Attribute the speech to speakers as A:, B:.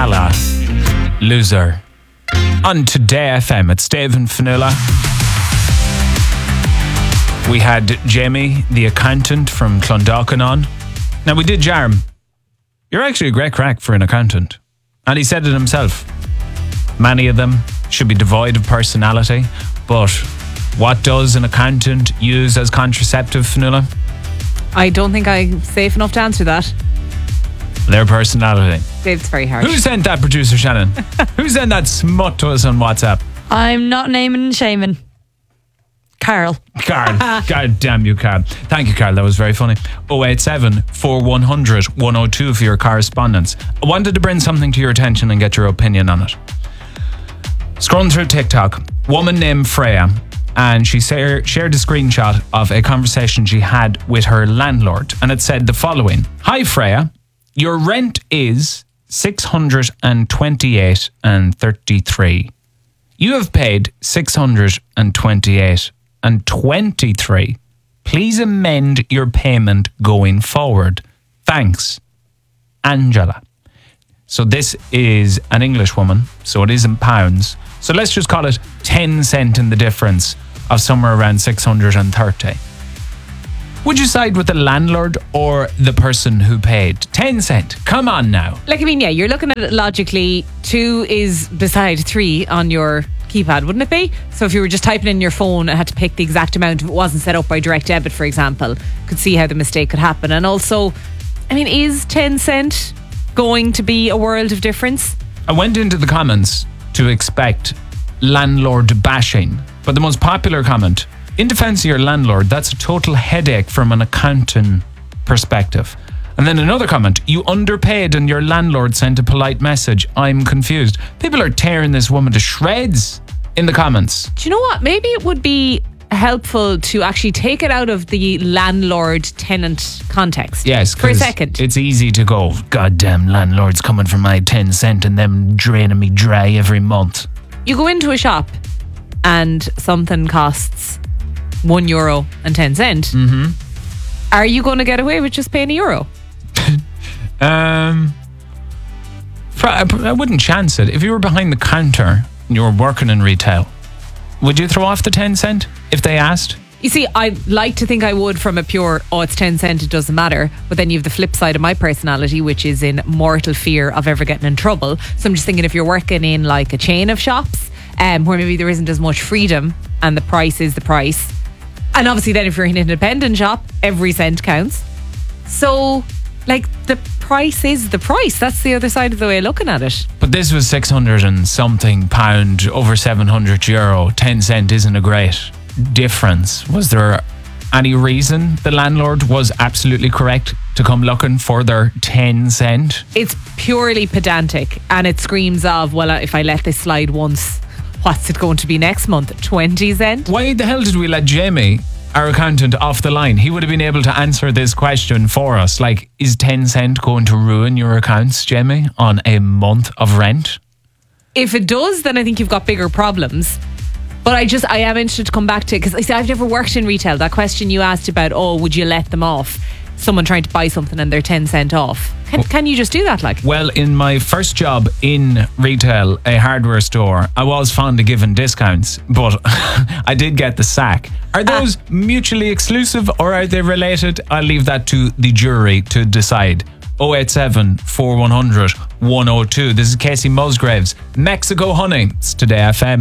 A: Gala, Loser. On Today FM, it's Dave and Fionnuala. We had Jamie, the accountant from Clondalkin on. Now, we did Jarm. You're actually a great crack for an accountant. And he said it himself. Many of them should be devoid of personality. But what does an accountant use as contraceptive, Fionnuala?
B: I don't think I'm safe enough to answer that.
A: Their personality.
B: Dave's very harsh.
A: Who sent that, producer Shannon? Who sent that smut to us on WhatsApp?
C: I'm not naming and shaming. Carl.
A: Carl. God damn you, Carl. Thank you, Carl. That was very funny. 087 4100 102 for your correspondence. I wanted to bring something to your attention and get your opinion on it. Scrolling through TikTok, woman named Freya, and she shared a screenshot of a conversation she had with her landlord, and it said the following. Hi, Freya. Your rent is 628 and 33. You have paid 628 and 23. Please amend your payment going forward. Thanks, Angela. So this is an English woman, so it is in pounds. So let's just call it 10 cent in the difference of somewhere around 630. Would you side with the landlord or the person who paid? 10 cent. Come on now.
B: Like, I mean, yeah, you're looking at it logically. 2 is beside 3 on your keypad, wouldn't it be? So if you were just typing in your phone and had to pick the exact amount, if it wasn't set up by direct debit, for example, could see how the mistake could happen. And also, I mean, is 10 cent going to be a world of difference?
A: I went into the comments to expect landlord bashing, but the most popular comment, in defense of your landlord, that's a total headache from an accounting perspective. And then another comment, you underpaid and your landlord sent a polite message. I'm confused. People are tearing this woman to shreds in the comments.
B: Do you know what? Maybe it would be helpful to actually take it out of the landlord-tenant context.
A: Yes,
B: for a second.
A: It's easy to go, goddamn landlord's coming for my 10 cent and them draining me dry every month.
B: You go into a shop and something costs €1 and 10 cent.
A: Mm-hmm.
B: Are you going to get away with just paying €1?
A: I wouldn't chance it. If you were behind the counter and you were working in retail, would you throw off the 10 cent if they asked?
B: You see, I'd like to think I would from a pure, it's 10 cent, it doesn't matter. But then you have the flip side of my personality, which is in mortal fear of ever getting in trouble. So I'm just thinking, if you're working in like a chain of shops, where maybe there isn't as much freedom and the price is the price. And obviously then if you're in an independent shop, every cent counts. So, like, the price is the price. That's the other side of the way of looking at it.
A: But this was 600 and something pound, over €700. 10 cent isn't a great difference. Was there any reason the landlord was absolutely correct to come looking for their 10 cent?
B: It's purely pedantic, and it screams of, well, if I let this slide once, what's it going to be next month? 20 cent?
A: Why the hell did we let Jamie, our accountant, off the line? He would have been able to answer this question for us. Like, is 10 cent going to ruin your accounts, Jamie, on a month of rent?
B: If it does, then I think you've got bigger problems. But I am interested to come back to it, because I've never worked in retail. That question you asked about, would you let them off? Someone trying to buy something and they're 10 cent off. Can you just do that? Like,
A: well, in my first job in retail, a hardware store, I was fond of giving discounts, but I did get the sack. Are those mutually exclusive or are they related? I'll leave that to the jury to decide. 087 4100 102. This is Casey Musgraves. Mexico Honey. It's Today FM.